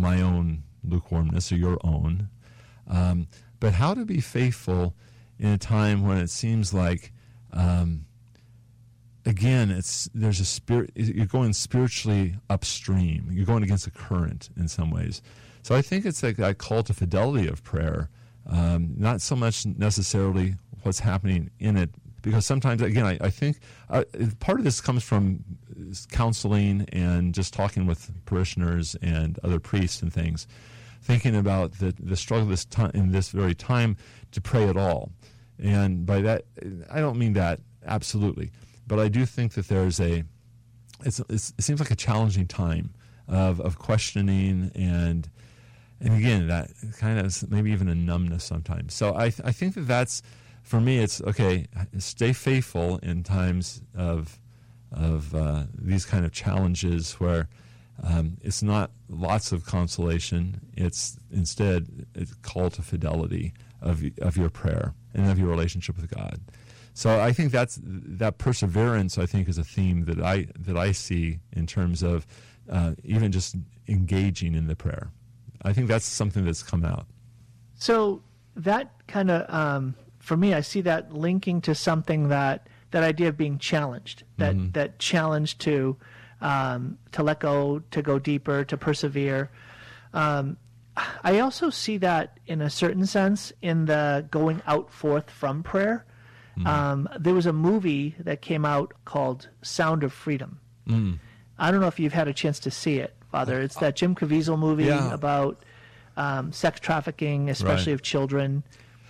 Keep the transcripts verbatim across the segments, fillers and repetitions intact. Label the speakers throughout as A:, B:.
A: my own lukewarmness or your own, um, but how to be faithful in a time when it seems like, um, again, it's there's a spirit. You're going spiritually upstream. You're going against the current in some ways. So I think it's like that call to fidelity of prayer, um, not so much necessarily what's happening in it, because sometimes, again, I, I think uh, part of this comes from counseling and just talking with parishioners and other priests and things, thinking about the the struggle this time, in this very time to pray at all. And by that, I don't mean that absolutely, but I do think that there's a, it's, it's, it seems like a challenging time of of questioning and. And again, that kind of maybe even a numbness sometimes. So I th- I think that that's, for me, it's, okay, stay faithful in times of of uh, these kind of challenges where um, it's not lots of consolation. It's instead a call to fidelity of of your prayer and of your relationship with God. So I think that's that perseverance, I think, is a theme that I that I see in terms of uh, even just engaging in the prayer. I think that's something that's come out.
B: So that kind of, um, for me, I see that linking to something that, that idea of being challenged, that, mm-hmm. that challenge to um, to let go, to go deeper, to persevere. Um, I also see that in a certain sense in the going out forth from prayer. Mm-hmm. Um, there was a movie that came out called Sound of Freedom. Mm. I don't know if you've had a chance to see it, Father. It's that Jim Caviezel movie yeah. about um, sex trafficking, especially right. of children.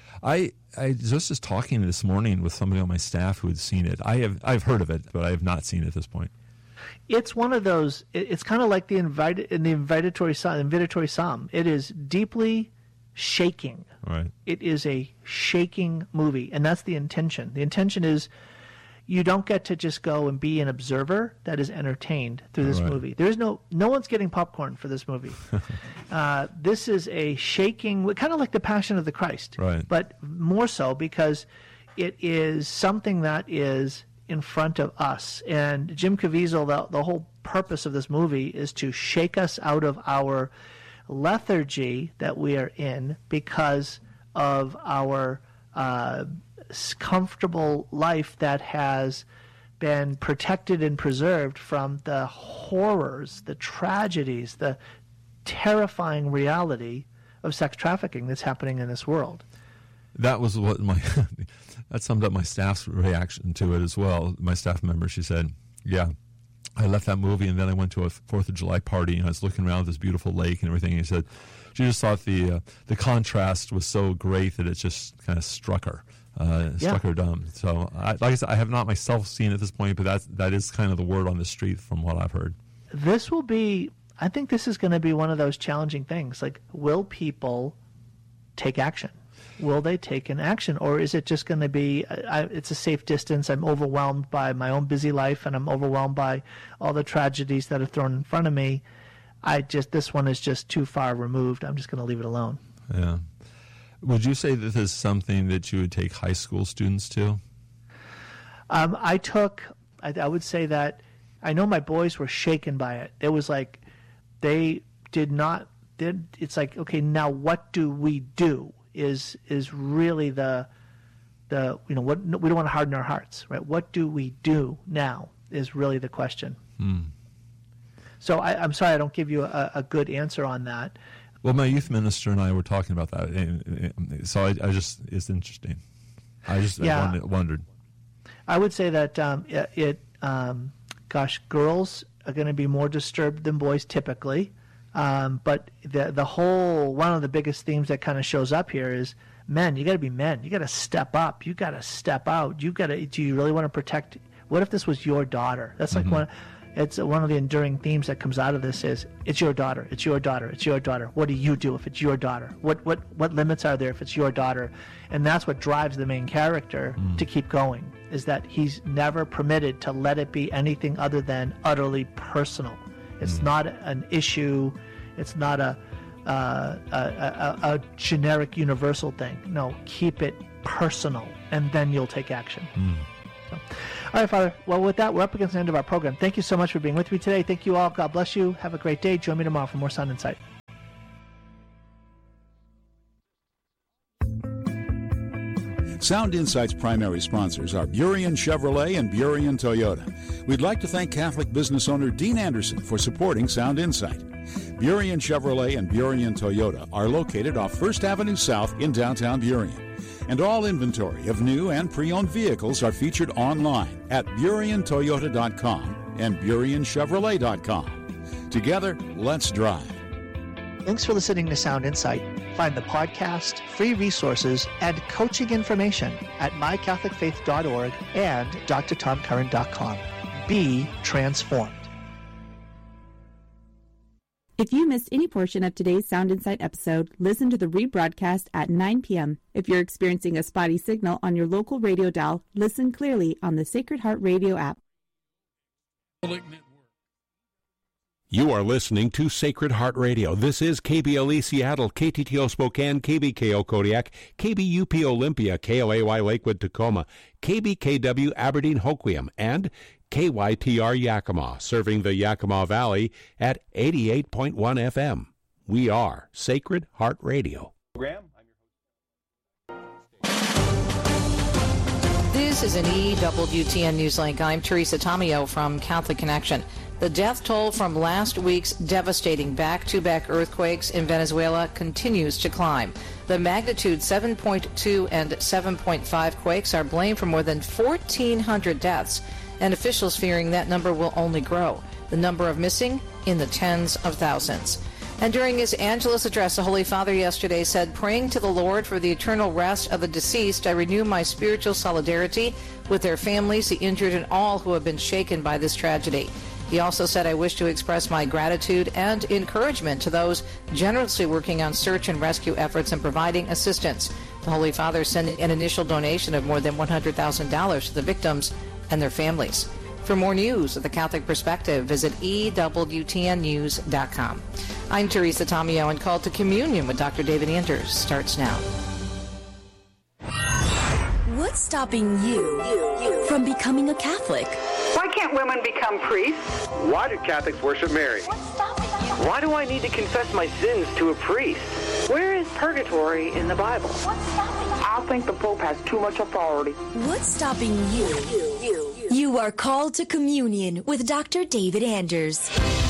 A: I I just was talking this morning with somebody on my staff who had seen it. I have I've heard of it, but I have not seen it at this point.
B: It's one of those. It's kind of like the invited in the invitatory psalm. Invitatory psalm. It is deeply shaking.
A: Right.
B: It is a shaking movie, and that's the intention. The intention is. You don't get to just go and be an observer that is entertained through this right. movie. There is no, no one's getting popcorn for this movie. uh, this is a shaking, kind of like the Passion of the Christ,
A: right.
B: but more so because it is something that is in front of us. And Jim Caviezel, the, the whole purpose of this movie is to shake us out of our lethargy that we are in because of our uh, comfortable life that has been protected and preserved from the horrors, the tragedies, the terrifying reality of sex trafficking that's happening in this world.
A: That was what my that summed up my staff's reaction to it as well. My staff member, she said, yeah, I left that movie and then I went to a Fourth of July party and I was looking around this beautiful lake and everything. And he said she just thought the uh, the contrast was so great that it just kind of struck her. Uh, struck
B: yeah.
A: her dumb. So, I, like I said, I have not myself seen it at this point, but that's, that is kind of the word on the street from what I've heard.
B: This will be, I think this is going to be one of those challenging things. Like, will people take action? Will they take an action? Or is it just going to be, I, it's a safe distance, I'm overwhelmed by my own busy life, and I'm overwhelmed by all the tragedies that are thrown in front of me. I just, this one is just too far removed. I'm just going to leave it alone.
A: Yeah. Would you say that this is something that you would take high school students to?
B: Um, I took, I, I would say that, I know my boys were shaken by it. It was like, they did not, did, it's like, okay, now what do we do is is really the, the you know, what we don't want to harden our hearts, right? What do we do now is really the question.
A: Hmm.
B: So I, I'm sorry I don't give you a, a good answer on that.
A: Well, my youth minister and I were talking about that, and so I, I just, it's interesting. I just
B: yeah.
A: I wondered.
B: I would say that um, it, it um, gosh, girls are going to be more disturbed than boys typically, um, but the the whole, one of the biggest themes that kind of shows up here is men. You got to be men. You got to step up. You got to step out. You got to. Do you really want to protect? What if this was your daughter? That's like mm-hmm. one. It's one of the enduring themes that comes out of this is, it's your daughter, it's your daughter, it's your daughter. What do you do if it's your daughter? What what what limits are there if it's your daughter? And that's what drives the main character mm. to keep going, is that he's never permitted to let it be anything other than utterly personal. It's mm. not an issue. It's not a, uh, a, a, a generic universal thing. No, keep it personal, and then you'll take action. Mm. So. All right, Father. Well, with that, we're up against the end of our program. Thank you so much for being with me today. Thank you all. God bless you. Have a great day. Join me tomorrow for more Sound Insight.
C: Sound Insight's primary sponsors are Burien Chevrolet and Burien Toyota. We'd like to thank Catholic business owner Dean Anderson for supporting Sound Insight. Burien Chevrolet and Burien Toyota are located off First Avenue South in downtown Burien. And all inventory of new and pre-owned vehicles are featured online at burien toyota dot com and burien chevrolet dot com. Together, let's drive.
B: Thanks for listening to Sound Insight. Find the podcast, free resources, and coaching information at my catholic faith dot org and d r tom curran dot com. Be transformed.
D: If you missed any portion of today's Sound Insight episode, listen to the rebroadcast at nine p.m. If you're experiencing a spotty signal on your local radio dial, listen clearly on the Sacred Heart Radio app.
E: You are listening to Sacred Heart Radio. This is K B L E Seattle, K T T O Spokane, K B K O Kodiak, K B U P Olympia, K L A Y Lakewood Tacoma, K B K W Aberdeen Hoquiam, and K Y T R Yakima, serving the Yakima Valley at eighty-eight point one F M. We are Sacred Heart Radio.
F: This is an E W T N Newslink. I'm Teresa Tomeo from Catholic Connection. The death toll from last week's devastating back-to-back earthquakes in Venezuela continues to climb. The magnitude seven point two and seven point five quakes are blamed for more than fourteen hundred deaths, and officials fearing that number will only grow. The number of missing in the tens of thousands. And during his Angelus address, the Holy Father yesterday said, "Praying to the Lord for the eternal rest of the deceased, I renew my spiritual solidarity with their families, the injured, and all who have been shaken by this tragedy." He also said, "I wish to express my gratitude and encouragement to those generously working on search and rescue efforts and providing assistance." The Holy Father sent an initial donation of more than one hundred thousand dollars to the victims and their families. For more news of the Catholic Perspective, visit E W T N news dot com. I'm Teresa Tomeo, and Call to Communion with Doctor David Anders starts now.
G: What's stopping you, you, you from becoming a Catholic?
H: Why can't women become priests?
I: Why do Catholics worship Mary? Why do I need to confess my sins to a priest?
H: Where is purgatory in the Bible?
J: I think the Pope has too much authority.
G: What's stopping you? You, you, you. You are called to communion with Doctor David Anders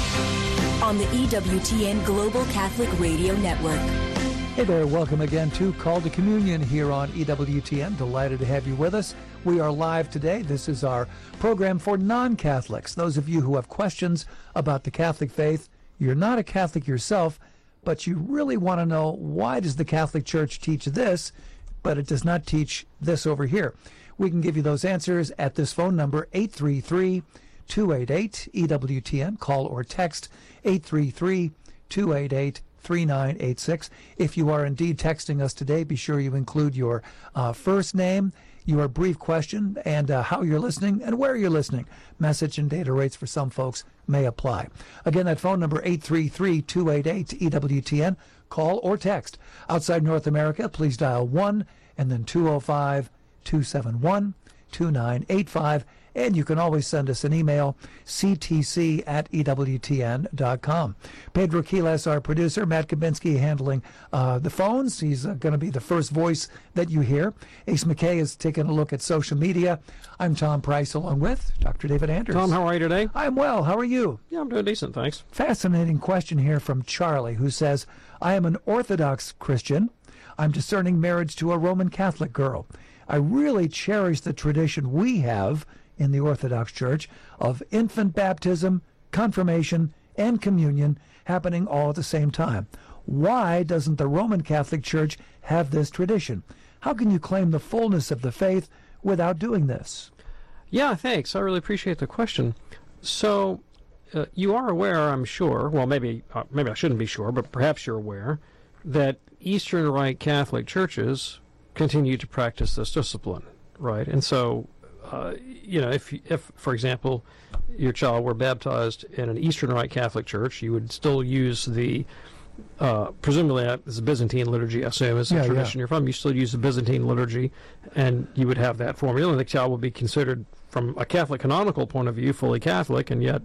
G: on the E W T N Global Catholic Radio Network.
K: Hey there, welcome again to Call to Communion here on E W T N. Delighted to have you with us. We are live today. This is our program for non-Catholics. Those of you who have questions about the Catholic faith, you're not a Catholic yourself, but you really want to know, why does the Catholic Church teach this, but it does not teach this over here? We can give you those answers at this phone number, eight three three, two eight eight, E W T N. Call or text eight three three, two eight eight, three nine eight six. If you are indeed texting us today, be sure you include your uh, first name, your brief question, and uh, how you're listening and where you're listening. Message and data rates for some folks may apply. Again, that phone number, eight three three, two eight eight, E W T N. Call or text. Outside North America, please dial one and then two oh five, two seven one, two nine eight five. And you can always send us an email, c t c at e w t n dot com. Pedro Quiles, our producer, Matt Kabinski handling uh, the phones. He's uh, going to be the first voice that you hear. Ace McKay is taking a look at social media. I'm Tom Price, along with Doctor David Anders.
L: Tom, how are you today?
K: I'm well. How are you?
L: Yeah, I'm doing decent, thanks.
K: Fascinating question here from Charlie, who says, I am an Orthodox Christian. I'm discerning marriage to a Roman Catholic girl. I really cherish the tradition we have in the Orthodox Church of infant baptism, confirmation, and communion happening all at the same time. Why doesn't the Roman Catholic Church have this tradition? How can you claim the fullness of the faith without doing this?
L: Yeah, thanks. I really appreciate the question. So, uh, you are aware, I'm sure, well, maybe uh, maybe I shouldn't be sure, but perhaps you're aware, that Eastern Rite Catholic churches continue to practice this discipline, right? And so, Uh, you know, if, if, for example, your child were baptized in an Eastern Rite Catholic church, you would still use the, uh, presumably it's a Byzantine liturgy, I assume, is the
K: yeah,
L: tradition
K: yeah.
L: you're from. You still use the Byzantine liturgy, and you would have that form. You know, the child would be considered, from a Catholic canonical point of view, fully Catholic, and yet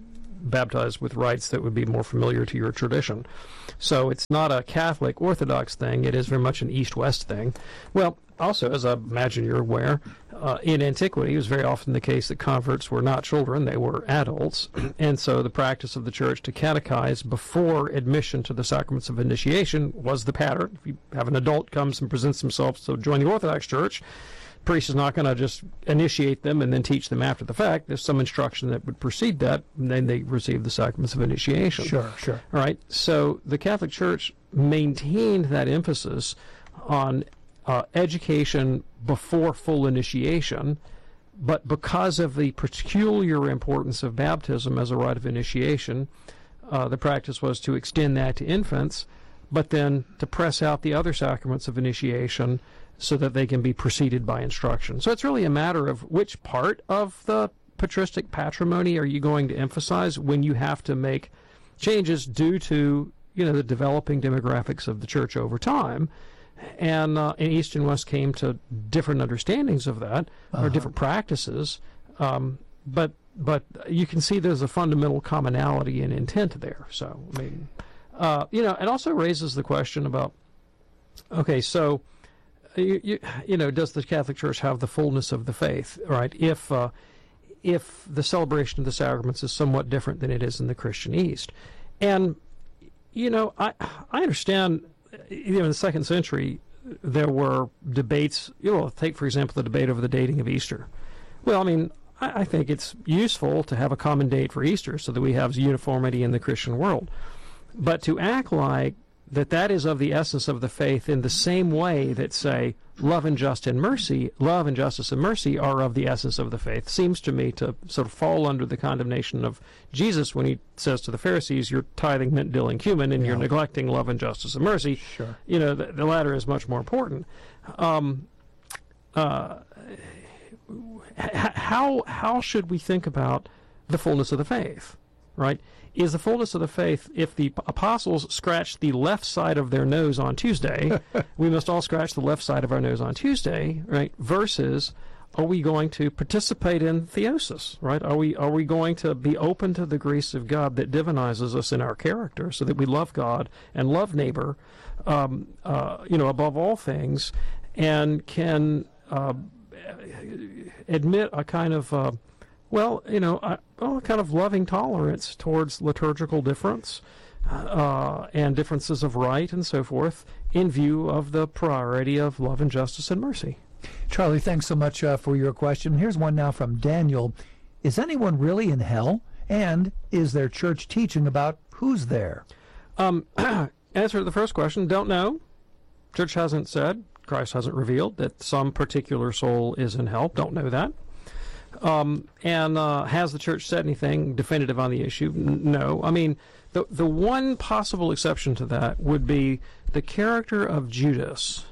L: baptized with rites that would be more familiar to your tradition. So it's not a Catholic Orthodox thing. It is very much an East-West thing. Well, also, as I imagine you're aware, uh, in antiquity, it was very often the case that converts were not children, they were adults. And so the practice of the church to catechize before admission to the sacraments of initiation was the pattern. If you have an adult comes and presents themselves to join the Orthodox Church, the priest is not going to just initiate them and then teach them after the fact. There's some instruction that would precede that, and then they receive the sacraments of initiation.
K: Sure, sure.
L: All right. So the Catholic Church maintained that emphasis on Uh, education before full initiation, but because of the peculiar importance of baptism as a rite of initiation, uh, the practice was to extend that to infants, but then to press out the other sacraments of initiation so that they can be preceded by instruction. So it's really a matter of which part of the patristic patrimony are you going to emphasize when you have to make changes due to, you know, the developing demographics of the church over time. And, uh, and East and West came to different understandings of that, uh-huh. or different practices. Um, but but you can see there's a fundamental commonality in intent there. So, I mean, uh, you know, it also raises the question about, okay, so, you, you, you know, does the Catholic Church have the fullness of the faith, right? If, uh, if the celebration of the sacraments is somewhat different than it is in the Christian East. And, you know, I I understand... You know, in the second century, there were debates. You know, take, for example, the debate over the dating of Easter. Well, I mean, I, I think it's useful to have a common date for Easter so that we have uniformity in the Christian world. But to act like that that is of the essence of the faith in the same way that, say, love and justice and mercy, love and justice and mercy are of the essence of the faith, seems to me to sort of fall under the condemnation of Jesus when he says to the Pharisees, you're tithing mint, dill, and cumin, and yeah. you're neglecting love and justice and mercy.
K: Sure.
L: You know, the, the latter is much more important. Um, uh, how, how should we think about the fullness of the faith, right? Is the fullness of the faith, if the apostles scratched the left side of their nose on Tuesday, we must all scratch the left side of our nose on Tuesday, right? Versus, are we going to participate in theosis, right? Are we are we going to be open to the grace of God that divinizes us in our character so that we love God and love neighbor, um, uh, you know, above all things, and can uh, admit a kind of... Uh, Well, you know, a, a kind of loving tolerance towards liturgical difference uh, and differences of right and so forth in view of the priority of love and justice and mercy.
K: Charlie, thanks so much uh, for your question. Here's one now from Daniel. Is anyone really in hell? And is there church teaching about who's there?
L: Um, answer to the first question, don't know. Church hasn't said, Christ hasn't revealed that some particular soul is in hell. Don't know that. Um, and uh, has the church said anything definitive on the issue? N- no. I mean, the the one possible exception to that would be the character of Judas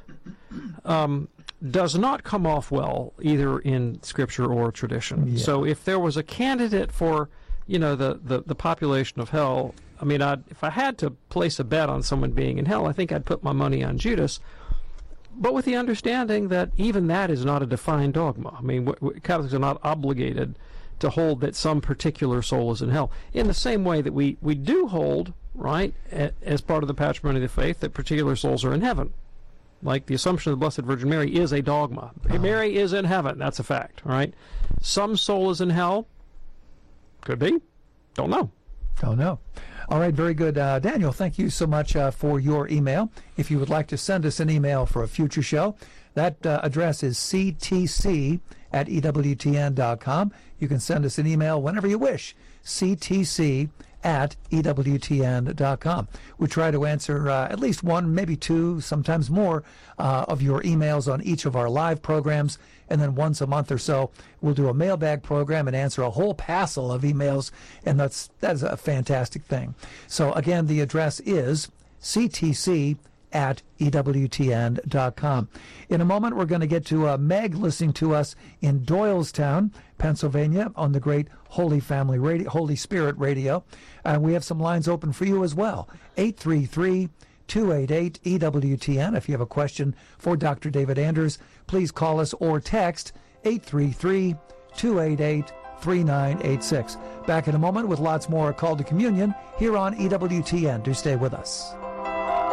L: um, does not come off well either in Scripture or tradition. Yeah. So if there was a candidate for, you know, the, the, the population of hell, I mean, I'd, if I had to place a bet on someone being in hell, I think I'd put my money on Judas. But with the understanding that even that is not a defined dogma. I mean, w- w- Catholics are not obligated to hold that some particular soul is in hell. In the same way that we, we do hold, right, a, as part of the patrimony of the faith, that particular souls are in heaven. Like the Assumption of the Blessed Virgin Mary is a dogma. Uh-huh. Mary is in heaven. That's a fact, right? Some soul is in hell. Could be. Don't know.
K: Don't know. All right, very good. Uh, Daniel, thank you so much uh, for your email. If you would like to send us an email for a future show, that uh, address is c t c at e w t n dot com. You can send us an email whenever you wish, c t c at e w t n dot com. We try to answer uh, at least one, maybe two, sometimes more uh, of your emails on each of our live programs. And then once a month or so, we'll do a mailbag program and answer a whole passel of emails. And that's that is a fantastic thing. So again, the address is c t c at e w t n dot com. In a moment, we're going to get to uh, Meg listening to us in Doylestown, Pennsylvania, on the great Holy Family Radio, Holy Spirit Radio. And uh, we have some lines open for you as well. eight three three, two eight eight, E W T N. If you have a question for Doctor David Anders, please call us or text eight three three, two eight eight, three nine eight six. Back in a moment with lots more Call to Communion here on E W T N. Do stay with us.